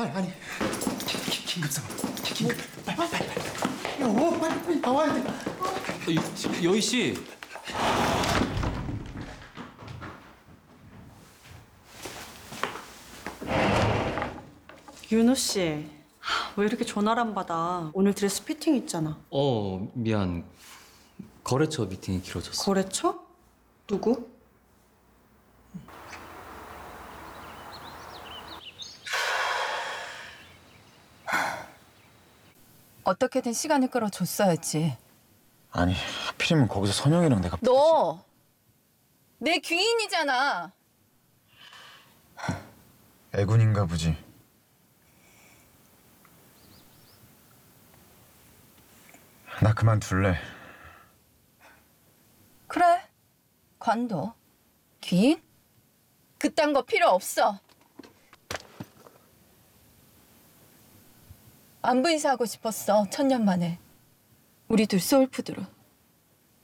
아니. 긴급 상황. 긴급. 빨리. 여보, 빨리 나와야 돼. 여희 씨. 윤호 씨, 왜 이렇게 전화를 안 받아? 오늘 드레스 피팅 있잖아. 미안. 거래처 미팅이 길어졌어. 거래처? 누구? 어떻게든 시간을 끌어줬어야지. 아니, 하필이면 거기서 선영이랑 내가 너 내 귀인이잖아. 애군인가 보지. 나 그만둘래. 그래, 관둬. 귀인? 그딴 거 필요 없어. 안부 인사하고 싶었어, 천년 만에. 우리 둘 소울푸드로.